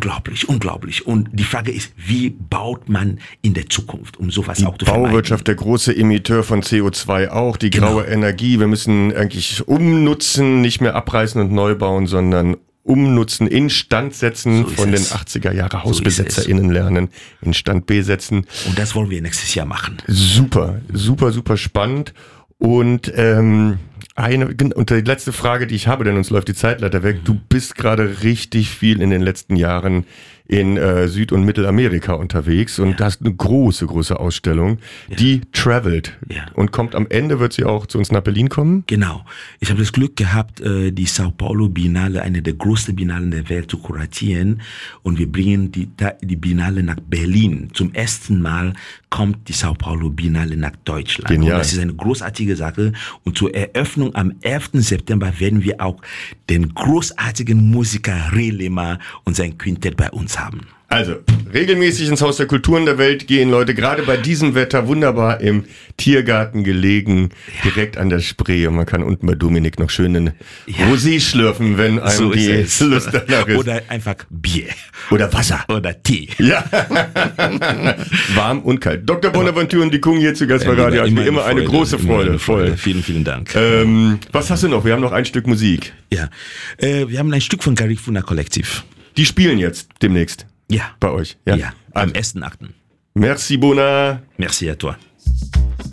unglaublich. Und die Frage ist, wie baut man in der Zukunft, um sowas auch zu vermeiden? Bauwirtschaft, der große Emitteur von CO2 auch, die graue Energie. Wir müssen eigentlich umnutzen, nicht mehr abreißen und neu bauen, sondern umnutzen, instand setzen, von den 80er Jahre HausbesetzerInnen lernen, instand B setzen. Und das wollen wir nächstes Jahr machen. Super spannend. Und und die letzte Frage, die ich habe, denn uns läuft die Zeitleiter weg. Du bist gerade richtig viel in den letzten Jahren in Süd- und Mittelamerika unterwegs und hast eine große Ausstellung, die travelt und kommt am Ende, wird sie auch zu uns nach Berlin kommen? Genau. Ich habe das Glück gehabt, die Sao Paulo Biennale, eine der größten Biennalen der Welt, zu kuratieren, und wir bringen die Biennale nach Berlin. Zum ersten Mal kommt die Sao Paulo Biennale nach Deutschland. Genial. Und das ist eine großartige Sache, und zur Eröffnung am 11. September werden wir auch den großartigen Musiker Relema und sein Quintett bei uns haben. Also, regelmäßig ins Haus der Kulturen der Welt gehen, Leute, gerade bei diesem Wetter wunderbar im Tiergarten gelegen, direkt an der Spree, und man kann unten bei Dominik noch schönen Rosé schlürfen, wenn einem die Lust danach ist. Oder einfach Bier. Oder Wasser. Oder Tee. Ja. Warm und kalt. Dr. Bonaventure und die Kung hier zu Gast bei Radio, also wie immer eine große Freude. Voll. Vielen Dank. Was hast du noch? Wir haben noch ein Stück Musik. Ja, wir haben ein Stück von Garifuna Kollektiv. Die spielen jetzt demnächst. Ja. Bei euch. Ja, am 1.8. Merci, Bona. Merci à toi.